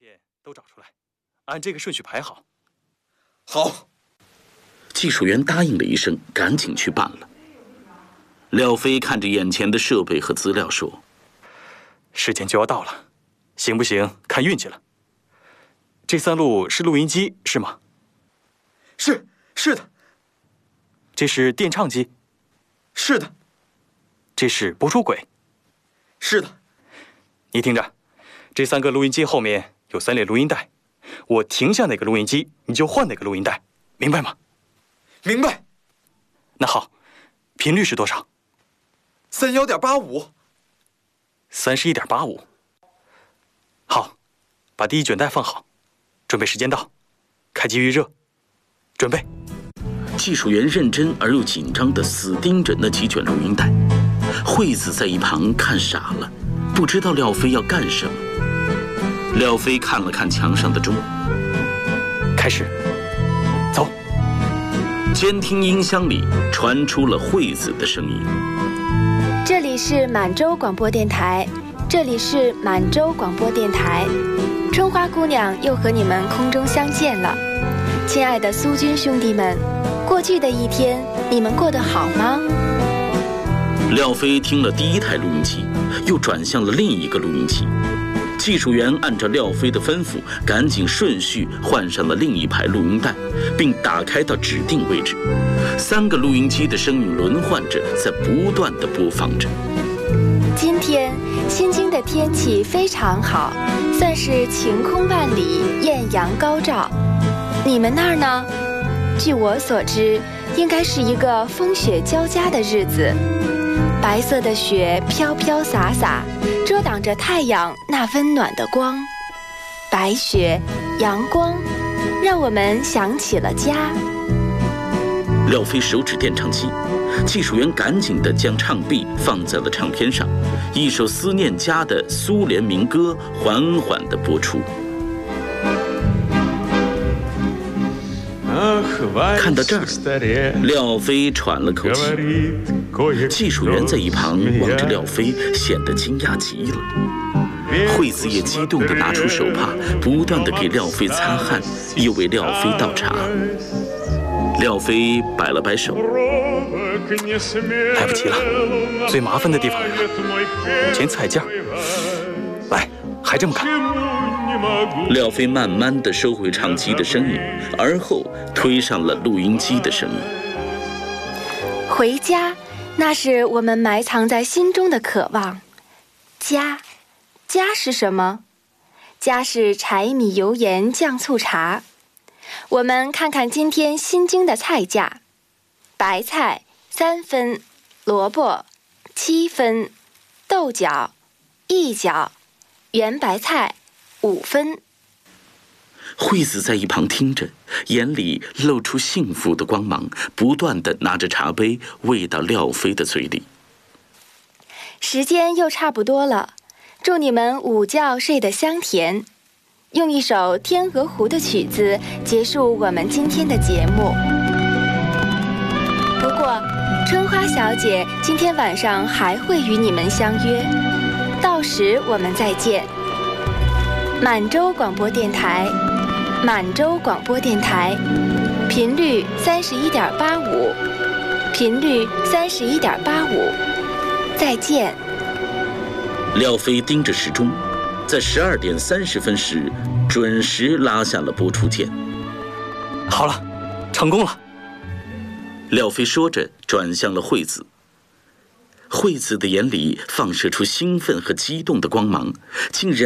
都找出来，按这个顺序排好。 好。 技术员答应了一声，赶紧去办了。廖飞看着眼前的设备和资料说：“ 时间就要到了，行不行看运气了。这3路是录音机是吗？ 是的。 这是电唱机？ 是的。 这是播出轨？ 是的。 你听着，这3个录音机后面有3列录音带，我停下哪个录音机，你就换哪个录音带，明白吗？ 明白。 那好，频率是多少 ？31.85。 31.85。好，把第一卷带放好，准备时间到，开机预热，准备。 技术员认真而又紧张地死盯着那几卷录音带，惠子在一旁看傻了，不知道廖飞要干什么。廖飞看了看墙上的钟， 开始，走。 监听音箱里传出了惠子的声音：“ 这里是满洲广播电台，这里是满洲广播电台，春花姑娘又和你们空中相见了。亲爱的苏军兄弟们，过去的一天你们过得好吗？” 廖飞听了第一台录音机，又转向了另一个录音机。技术员按照廖飞的吩咐，赶紧顺序换上了另一排录音带，并打开到指定位置。3个录音机的声音轮换着，在不断地播放着。 今天新京的天气非常好，算是晴空万里，艳阳高照。你们那儿呢？据我所知，应该是一个风雪交加的日子。白色的雪飘飘洒洒，遮挡着太阳那温暖的光。白雪，阳光，让我们想起了家。 廖飞手指电唱机，技术员赶紧地将唱臂放在了唱片上，一首思念家的苏联民歌缓缓地播出。看到这儿，廖飞喘了口气。技术员在一旁望着廖飞，显得惊讶极了。惠子也激动地拿出手帕，不断地给廖飞擦汗，又为廖飞倒茶。廖飞摆了摆手：“ 来不及了，最麻烦的地方来了，5钱菜价。来，还这么干。” 廖飞慢慢地收回唱机的声音，而后推上了录音机的声音。 回家，那是我们埋藏在心中的渴望。家，家是什么？家是柴米油盐酱醋茶。我们看看今天新京的菜价：白菜3分，萝卜7分，豆角1角，圆白菜5分。 惠子在一旁听着，眼里露出幸福的光芒，不断地拿着茶杯喂到廖飞的嘴里。 时间又差不多了，祝你们午觉睡得香甜。用一首《天鹅湖》的曲子结束我们今天的节目。不过，春花小姐今天晚上还会与你们相约，到时我们再见。满洲广播电台，满洲广播电台，频率31.85，频率31.85，再见。 廖飞盯着时钟，在12点30分时准时拉下了播出键。 好了，成功了。 廖飞说着，转向了惠子。惠子的眼里放射出兴奋和激动的光芒，竟然